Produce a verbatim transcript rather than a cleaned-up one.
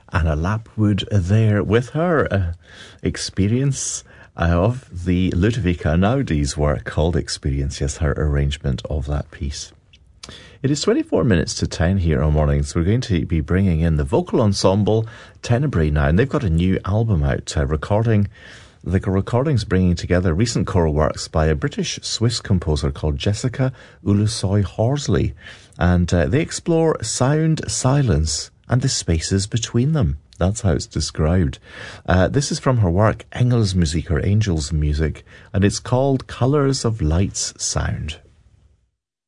Anna Lapwood there with her uh, experience of the Ludovica Einaudi's work called Experience, yes, her arrangement of that piece. It is twenty-four minutes to ten here on Mornings. We're going to be bringing in the vocal ensemble Tenebrae now, and they've got a new album out, uh, recording the recordings bringing together recent choral works by a British-Swiss composer called Jessica Ulusoy-Horsley, and uh, they explore sound, silence, and the spaces between them. That's how it's described. Uh, this is from her work Engelsmusik, or Angels Music, and it's called Colours of Light's Sound.